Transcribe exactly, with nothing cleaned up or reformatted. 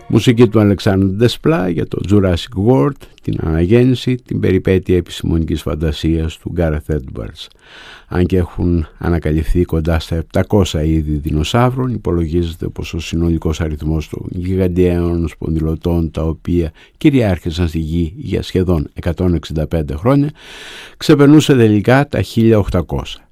Μουσική του Αλεξάνδρου Ντεσπλά για το Jurassic World, την αναγέννηση, την περιπέτεια επιστημονικής φαντασίας του Gareth Edwards. Αν και έχουν ανακαλυφθεί κοντά στα επτακόσια είδη δεινοσαύρων, υπολογίζεται πως ο συνολικός αριθμός των γιγαντιαίων σπονδυλωτών, τα οποία κυριάρχησαν στη γη για σχεδόν εκατόν εξήντα πέντε χρόνια, ξεπερνούσε τελικά τα χίλια οκτακόσια.